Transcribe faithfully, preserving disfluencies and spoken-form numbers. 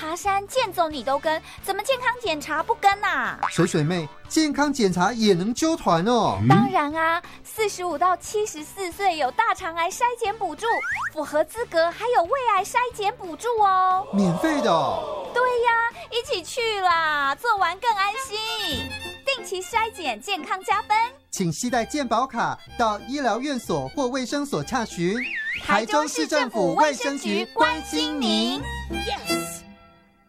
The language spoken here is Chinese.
爬山健走你都跟，怎么健康检查不跟啊？ 水水妹，健康检查也能揪团哦？ 当然啊，四十五到七十四岁有大肠癌筛检补助，符合资格还有胃癌筛检补助哦。 免费的哦？ 对呀，一起去啦，做完更安心。定期筛检，健康加分。 请携带健保卡到医疗院所或卫生所洽询。 台中市政府卫生局关心您。Yes。